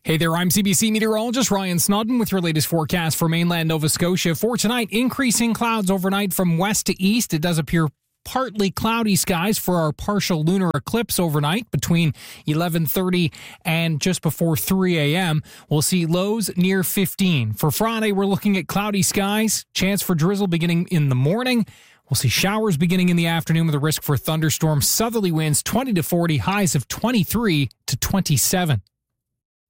Hey there, I'm CBC meteorologist Ryan Snodden with your latest forecast for mainland Nova Scotia. For tonight, increasing clouds overnight from west to east. It does appear partly cloudy skies for our partial lunar eclipse overnight between 11:30 and just before 3 a.m. We'll see lows near 15. For Friday, we're looking at cloudy skies, chance for drizzle beginning in the morning. We'll see showers beginning in the afternoon with a risk for thunderstorms, southerly winds 20 to 40, highs of 23 to 27.